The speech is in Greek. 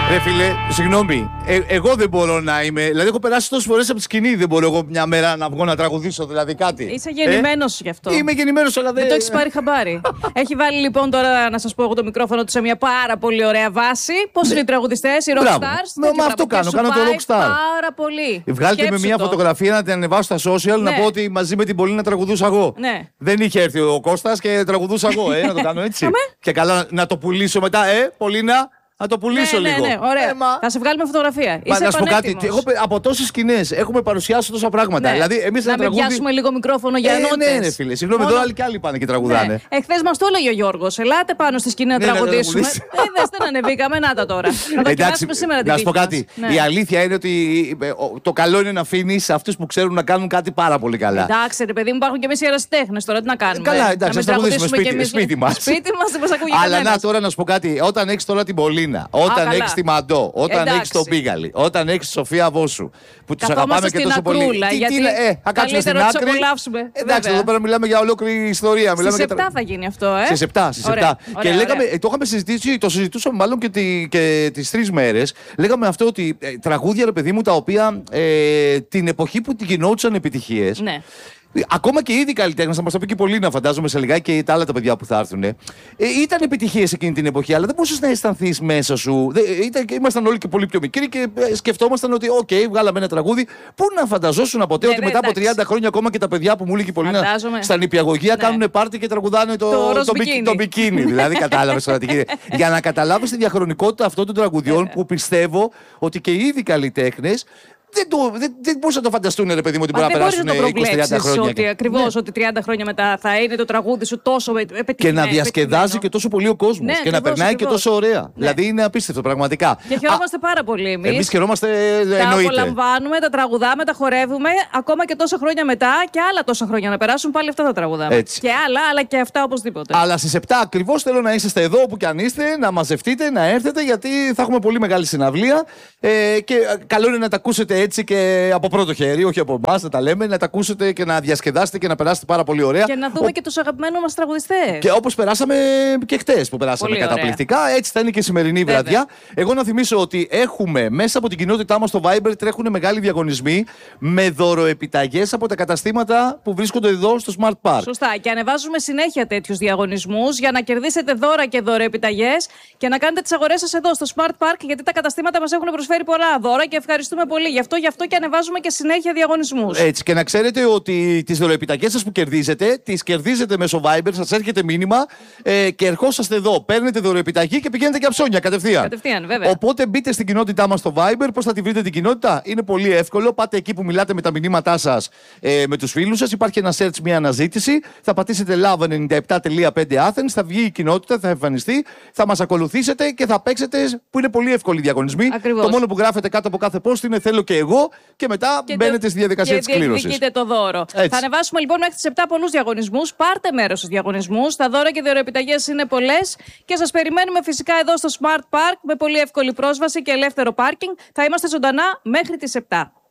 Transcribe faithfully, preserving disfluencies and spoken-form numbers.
Ρε φίλε, συγγνώμη, ε, εγώ δεν μπορώ να είμαι. Δηλαδή, έχω περάσει τόσες φορές από τη σκηνή. Δεν μπορώ εγώ μια μέρα να βγω να τραγουδήσω, δηλαδή κάτι. Είσαι γεννημένος ε? γι' αυτό. Είμαι γεννημένος, αλλά δεν. Δεν το έχεις πάρει χαμπάρι. Έχει βάλει λοιπόν τώρα, να σας πω εγώ, το μικρόφωνο του σε μια πάρα πολύ ωραία βάση. Πώς είναι οι τραγουδιστές, οι rockstars. Μα αυτό κάνω, κάνω το rockstar. Πάρα πολύ. Βγάλτε με μια φωτογραφία να την ανεβάσω στα social, να πω ότι μαζί με την Πολίνα τραγουδούσα εγώ. Δεν είχε έρθει ο Κώστας και τραγουδούσα εγώ, ε, να το κάνω έτσι. Και καλά να το πουλήσω μετά, ε, Πολίνα. Να το πουλήσω ναι, λίγο. Ναι, ναι, ωραία. Ε, μα... Θα σε βγάλουμε φωτογραφία. Μα, να σου πω κάτι. Εγώ, από τόσες σκηνές έχουμε παρουσιάσει τόσα πράγματα. Ναι. Δηλαδή, εμείς να ένα τραγούδι. Να πιάσουμε λίγο μικρόφωνο για ε, νότες. Ναι, ναι, φίλε. Συγγνώμη, Μόνο... εδώ άλλοι και άλλοι πάνε και τραγουδάνε. Ναι. Εχθές μας το έλεγε ο Γιώργος. Ελάτε πάνω στη σκηνή να ναι, τραγουδήσουμε. Ε, δεν δεν ανεβήκαμε, να τα τώρα. Να δοκιμάσουμε σήμερα την Να σου πω κάτι. Ναι. Η αλήθεια είναι ότι το καλό είναι να αφήνει αυτούς που ξέρουν να κάνουν κάτι πάρα πολύ καλά. Εντάξει, ρε παιδί μου, υπάρχουν και εμείς οι ερασιτέχνες τώρα. Τι να κάνουμε. Καλά, εντάξει, να τραγουδήσουμε σπίτι μας. Σπίτι μας δεν μας ακούγει. Αλλά να τώρα να σου πω κάτι. Όταν έχει τώρα την Πολίνα, όταν έχει τη Μαντό, όταν έχει τον Πίγαλη, όταν έχει τη Σοφία Βόσου, που του αγαπάμε και τόσο πολύ. Γιατί ε, θα κάτσουμε στην άκρη. Εντάξει, εδώ πέρα μιλάμε για ολόκληρη ιστορία. Στις επτά θα γίνει αυτό, ε. Στις επτά, στις επτά. Και λέγαμε, το είχαμε συζητήσει, το συζητούσαμε μάλλον και τις τρεις μέρες. Λέγαμε αυτό ότι τραγούδια, ρε παιδί μου, τα οποία την εποχή που την γινόντουσαν επιτυχίες. Ακόμα και ήδη καλλιτέχνες, θα μας τα πει και πολύ να φαντάζομαι σε λιγάκι και τα άλλα τα παιδιά που θα έρθουν. Ε, ήταν επιτυχίες εκείνη την εποχή, αλλά δεν μπορούσες να αισθανθείς μέσα σου. Δεν, ήταν, ήμασταν όλοι και πολύ πιο μικροί και σκεφτόμασταν ότι, οκ, okay, βγάλαμε ένα τραγούδι. Πού να φανταζόσουν ποτέ ναι, ότι ναι, μετά εντάξει. από τριάντα χρόνια ακόμα και τα παιδιά που μου έλεγε πολύ στα νηπιαγωγεία ναι. κάνουν πάρτι και τραγουδάνε το, το, το, μπικίνι. το μπικίνι. Δηλαδή, κατάλαβες τώρα τι γίνεται. Για να καταλάβεις τη διαχρονικότητα αυτών των τραγουδιών που πιστεύω ότι και ήδη καλλιτέχνες. Δεν, το, δεν, δεν μπορούσαν να το φανταστούν, ρε παιδί μου, ότι μπορεί να περάσουν είκοσι τριάντα χρόνια. Ότι ακριβώς ναι. ότι τριάντα χρόνια μετά θα είναι το τραγούδι σου τόσο επιτυχημένο. Και να διασκεδάζει και τόσο πολύ ο κόσμος. Ναι, και ακριβώς, να περνάει ακριβώς. και τόσο ωραία. Ναι. Δηλαδή είναι απίστευτο, πραγματικά. Και χαιρόμαστε Α, πάρα πολύ εμείς. Εμείς χαιρόμαστε, τα εννοείται. Τα απολαμβάνουμε, τα τραγουδάμε, τα χορεύουμε. Ακόμα και τόσα χρόνια μετά και άλλα τόσα χρόνια να περάσουν, πάλι αυτά τα τραγουδάμε. Έτσι. Και άλλα, αλλά και αυτά οπωσδήποτε. Αλλά στις επτά ακριβώς θέλω να είσαστε εδώ όπου κι αν είστε, να μαζευτείτε, να έρθετε, γιατί θα έχουμε πολύ μεγάλη συναυλία. Ε, και καλό είναι να τα ακούσετε έτσι και από πρώτο χέρι, όχι από εμάς, να τα λέμε, να τα ακούσετε και να διασκεδάσετε και να περάσετε πάρα πολύ ωραία. Και να δούμε Ο... και τους αγαπημένους μας τραγουδιστές. Και όπως περάσαμε και χτες που περάσαμε πολύ καταπληκτικά, ωραία. Έτσι θα είναι και η σημερινή Βέβαια. βραδιά. Εγώ να θυμίσω ότι έχουμε μέσα από την κοινότητά μας στο Viber τρέχουν μεγάλοι διαγωνισμοί με δωροεπιταγές από τα καταστήματα που βρίσκονται εδώ στο Smart Park. Σωστά. Και ανεβάζουμε συνέχεια τέτοιους διαγωνισμούς για να κερδίσετε δώρα και δωροεπιταγές και να κάνετε τις αγορές σας εδώ στο Smart Park, γιατί τα καταστήματα μας έχουν προσφέρει πολλά δώρα και ευχαριστούμε πολύ. Γι' αυτό, γι' αυτό και ανεβάζουμε και συνέχεια διαγωνισμούς. Έτσι, και να ξέρετε ότι τις δωροεπιταγές σας που κερδίζετε, τις κερδίζετε μέσω Viber, σας έρχεται μήνυμα ε, και ερχόσαστε εδώ. Παίρνετε δωροεπιταγή και πηγαίνετε για ψώνια κατευθείαν. Κατευθείαν, βέβαια. Οπότε μπείτε στην κοινότητά μας στο Viber. Πώς θα τη βρείτε την κοινότητα? Είναι πολύ εύκολο. Πάτε εκεί που μιλάτε με τα μηνύματά σας ε, με τους φίλους σας. Υπάρχει ένα search, μια αναζήτηση. Θα πατήσετε Love ενενήντα επτά κόμμα πέντε Athens. Θα βγει η κοινότητα, θα εμφανιστεί. Θα μας ακολουθήσετε και θα παίξετε, που είναι πολύ εύκολοι διαγωνισμοί. Ακριβώς. Το μόνο που γράφετε κάτω από κάθε post είναι θέλω και εγώ. Και μετά και μπαίνετε το, στη διαδικασία της κλήρωσης. Και διεκδικείτε το δώρο. Έτσι. Θα ανεβάσουμε λοιπόν μέχρι τις επτά πολλούς διαγωνισμούς. Πάρτε μέρος στους διαγωνισμούς. Τα δώρα και δωροεπιταγές είναι πολλές. Και σας περιμένουμε φυσικά εδώ στο Smart Park με πολύ εύκολη πρόσβαση και ελεύθερο πάρκινγκ. Θα είμαστε ζωντανά μέχρι τις επτά.